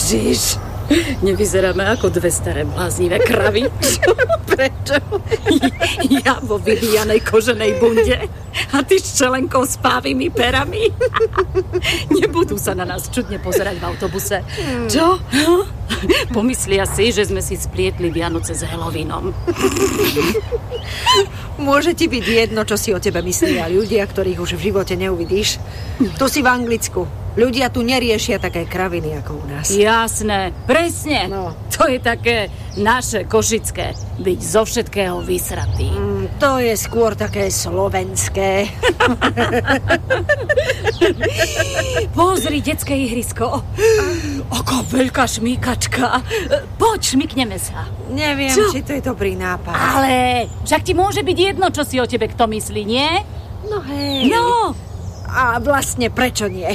Ježiš, nevyzeráme ako dve staré bláznivé kravy. Prečo? Ja vo vyvíjanej koženej bunde a ty s čelenkou s pávými perami. Nebudú sa na nás čudne pozerať v autobuse. Čo? Pomyslia si, že sme si splietli Vianoce s Halloweenom. Môže ti byť jedno, čo si o tebe myslia ľudia, ktorých už v živote neuvidíš. Tu si v Anglicku. Ľudia tu neriešia také kraviny ako u nás. Jasné, presne. No. To je také naše košické, byť zo všetkého vysratý. To je skôr také slovenské. Pozri, detské ihrisko. Aká veľká šmýkačka. Poď, šmykneme sa. Neviem, Čo? či to je dobrý nápad. Ale však ti môže byť jedno, čo si o tebe kto myslí, nie? No hej. No. A vlastne prečo nie?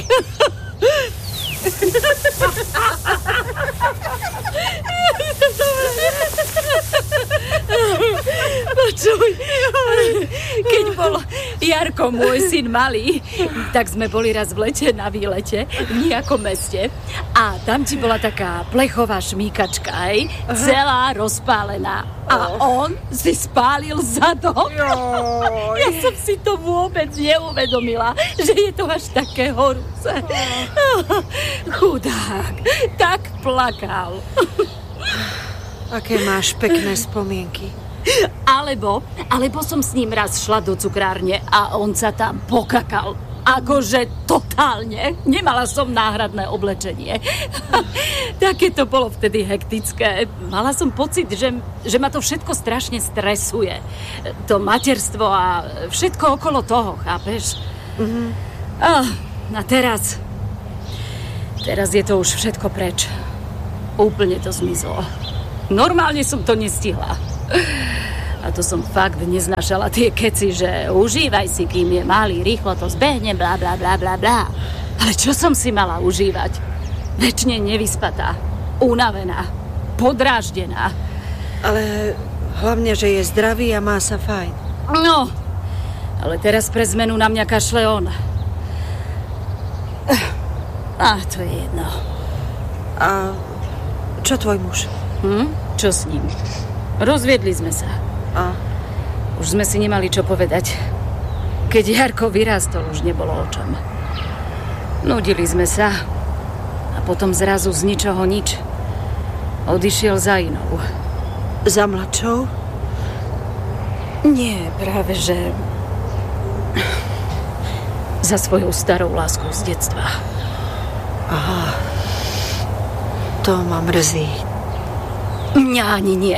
Počuj, keď bol Jarko, môj syn malý, tak sme boli raz v lete na výlete v nejakom meste a tam ti bola taká plechová šmýkačka, hej, celá rozpálená. A on si spálil zadok. Ja som si to vôbec neuvedomila, že je to až také horúce. Chudák, tak plakal. Aké máš pekné spomienky. Alebo som s ním raz šla do cukrárne a on sa tam pokakal. Akože totálne. Nemala som náhradné oblečenie. Také to bolo vtedy hektické. Mala som pocit, že ma to všetko strašne stresuje. To materstvo a všetko okolo toho, chápeš? A teraz je to už všetko preč. Úplne to zmizlo. Normálne som to nestihla. A to som fakt neznášala tie keci, že užívaj si, kým je malý, rýchlo to zbehne, blá, blá, blá, blá, blá. Ale čo som si mala užívať? Večne nevyspatá, unavená, podráždená. Ale hlavne, že je zdravý a má sa fajn. No, ale teraz pre zmenu na mňa kašle on. To je jedno. A čo tvoj muž? Čo s ním? Rozviedli sme sa. A? Už sme si nemali čo povedať. Keď Jarko vyrástol, už nebolo o čom. Nudili sme sa a potom zrazu z ničoho nič odišiel za inou. Za mladšou? Nie, práve že za svojou starou láskou z detstva. Aha. To ma mrzí. Mňa ani nie.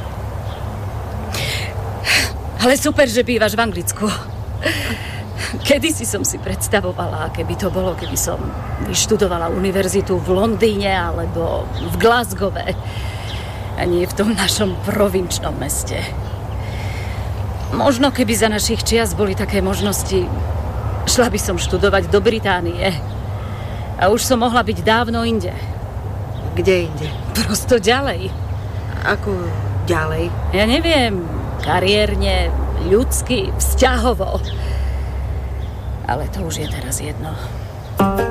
Ale super, že bývaš v Anglicku. Kedysi som si predstavovala, aké by to bolo, keby som vyštudovala univerzitu v Londýne alebo v Glasgowe. A nie v tom našom provinčnom meste. Možno keby za našich čias boli také možnosti, šla by som študovať do Británie. A už som mohla byť dávno inde. Kde inde? Prosto ďalej. Ako ďalej? Ja neviem, kariérne, ľudsky, vzťahovo. Ale to už je teraz jedno.